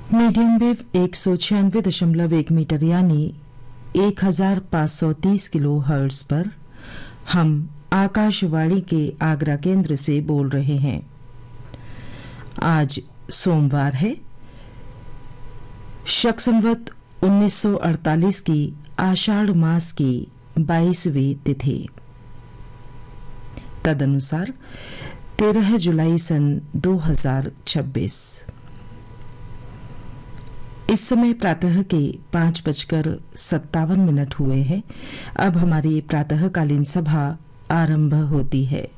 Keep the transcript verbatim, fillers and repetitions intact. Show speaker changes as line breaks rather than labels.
Medium wave एक सौ छियानवे दशमलव एक मीटर यानी एक हजार पाँच सौ तीस किलो हर्ट्ज पर हम आकाशवाणी के आगरा केंद्र से बोल रहे हैं। आज सोमवार है, शक संवत उन्नीस सौ अड़तालीस की आषाढ़ मास की बाईसवीं तिथि, तदनुसार तेरह जुलाई सन दो हजार छब्बीस। इस समय प्रातः के पांच बजकर सत्तावन मिनट हुए हैं। अब हमारी प्रातःकालीन सभा आरंभ होती है।